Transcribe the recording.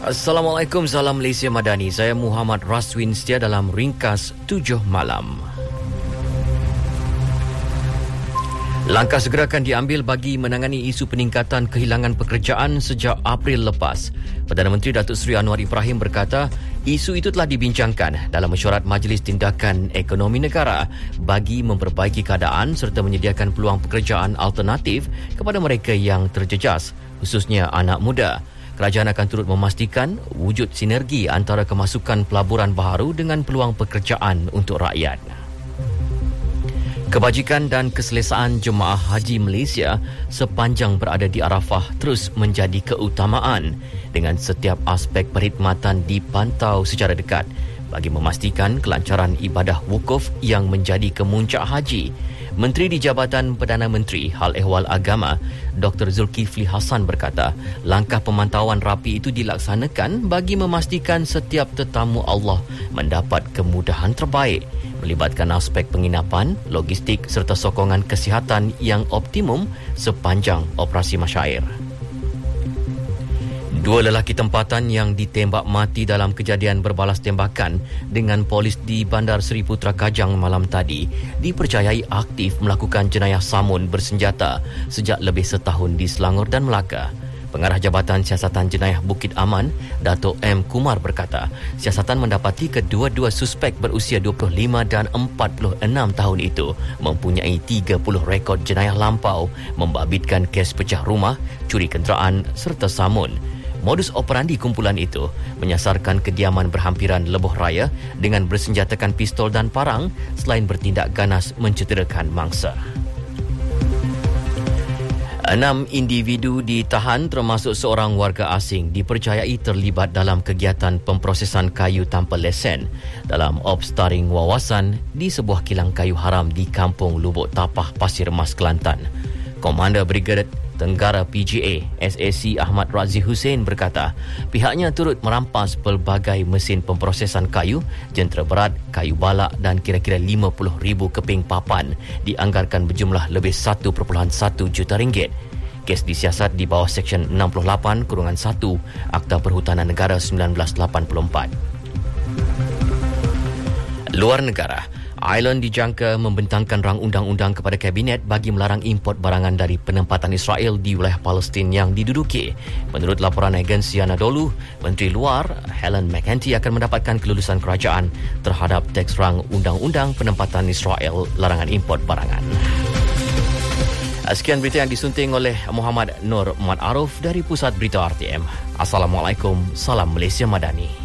Assalamualaikum, salam Malaysia Madani. Saya Muhammad Raswin setia dalam Ringkas 7 Malam. Langkah segera akan diambil bagi menangani isu peningkatan kehilangan pekerjaan sejak April lepas. Perdana Menteri Datuk Seri Anwar Ibrahim berkata, isu itu telah dibincangkan dalam mesyuarat Majlis Tindakan Ekonomi Negara bagi memperbaiki keadaan serta menyediakan peluang pekerjaan alternatif kepada mereka yang terjejas, khususnya anak muda. Kerajaan akan turut memastikan wujud sinergi antara kemasukan pelaburan baharu dengan peluang pekerjaan untuk rakyat. Kebajikan dan keselesaan jemaah haji Malaysia sepanjang berada di Arafah terus menjadi keutamaan dengan setiap aspek perkhidmatan dipantau secara dekat bagi memastikan kelancaran ibadah wukuf yang menjadi kemuncak haji. Menteri di Jabatan Perdana Menteri Hal Ehwal Agama Dr. Zulkifli Hassan berkata, langkah pemantauan rapi itu dilaksanakan bagi memastikan setiap tetamu Allah mendapat kemudahan terbaik, melibatkan aspek penginapan, logistik serta sokongan kesihatan yang optimum sepanjang operasi masyair. Dua lelaki tempatan yang ditembak mati dalam kejadian berbalas tembakan dengan polis di Bandar Seri Putra Kajang malam tadi dipercayai aktif melakukan jenayah samun bersenjata sejak lebih setahun di Selangor dan Melaka. Pengarah Jabatan Siasatan Jenayah Bukit Aman, Dato' M. Kumar berkata, siasatan mendapati kedua-dua suspek berusia 25 dan 46 tahun itu mempunyai 30 rekod jenayah lampau, membabitkan kes pecah rumah, curi kenderaan serta samun. Modus operandi kumpulan itu menyasarkan kediaman berhampiran Lebuh Raya dengan bersenjatakan pistol dan parang selain bertindak ganas mencederakan mangsa. 6 individu ditahan termasuk seorang warga asing dipercayai terlibat dalam kegiatan pemprosesan kayu tanpa lesen dalam ops taring wawasan di sebuah kilang kayu haram di Kampung Lubuk Tapah, Pasir Mas, Kelantan. Komander Brigade Tenggara PGA SAC Ahmad Razi Hussein berkata, pihaknya turut merampas pelbagai mesin pemprosesan kayu, jentera berat, kayu balak dan kira-kira 50,000 keping papan dianggarkan berjumlah lebih 1.1 juta ringgit. Kes disiasat di bawah Seksyen 68-1 Akta Perhutanan Negara 1984. Luar negara, Ireland dijangka membentangkan rang undang-undang kepada Kabinet bagi melarang import barangan dari penempatan Israel di wilayah Palestin yang diduduki. Menurut laporan agensi Anadolu, Menteri Luar Helen McEntee akan mendapatkan kelulusan kerajaan terhadap teks rang undang-undang penempatan Israel larangan import barangan. Sekian berita yang disunting oleh Muhammad Nur Muhammad Arif dari Pusat Berita RTM. Assalamualaikum, salam Malaysia Madani.